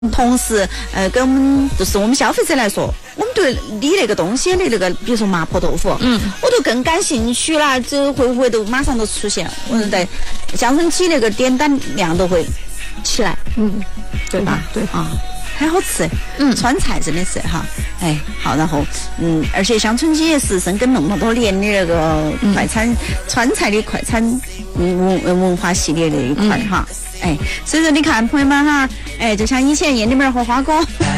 同时，跟我们就是我们消费者来说，我们对你那个东西的那个，比如说麻婆豆腐，我都更感兴趣了，就会不会都马上都出现，我觉得香椿鸡那个点单量都会起来，对吧？ 对啊。很好吃，川菜真的是哈，哎，好，然后而且香椿鸡也是深耕那么多年的那个快餐川菜的快餐文化系列的一块哈，哎，所以说你看朋友们哈，哎，就像以前燕里面和花哥。